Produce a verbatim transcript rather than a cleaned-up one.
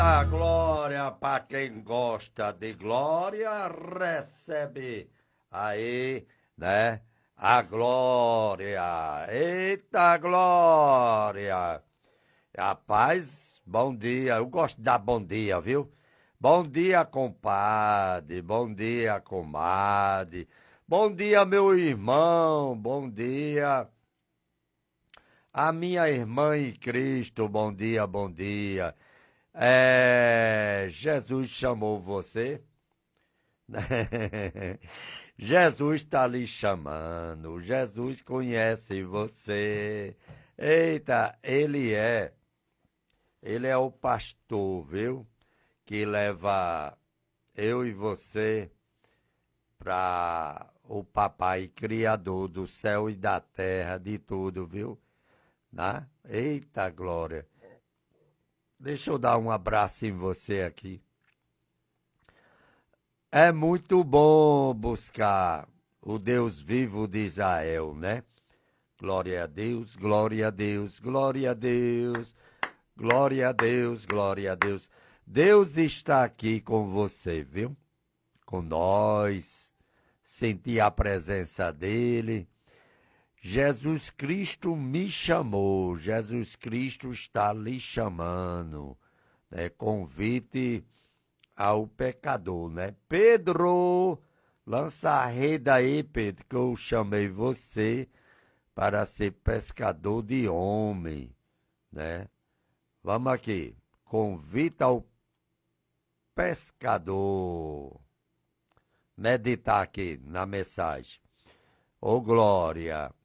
A glória para quem gosta de glória recebe aí, né? A glória. Eita glória. Rapaz, bom dia. Eu gosto de dar bom dia, viu? Bom dia, compadre. Bom dia, comadre. Bom dia, meu irmão. Bom dia, a minha irmã em Cristo. Bom dia, bom dia. É, Jesus chamou você, Jesus está lhe chamando, Jesus conhece você. Eita, ele é, ele é o pastor, viu? Que leva eu e você para o papai criador do céu e da terra, de tudo, viu? Né? Eita glória. Deixa eu dar um abraço em você aqui. É muito bom buscar o Deus vivo de Israel, né? Glória a Deus, glória a Deus, glória a Deus, glória a Deus, glória a Deus. Deus está aqui com você, viu? Com nós. Sentir a presença dele. Jesus Cristo me chamou, Jesus Cristo está lhe chamando. É convite ao pecador, né? Pedro, lança a rede aí, Pedro, que eu chamei você para ser pescador de homem, né? Vamos aqui, convite ao pescador. Meditar aqui na mensagem. Ô glória!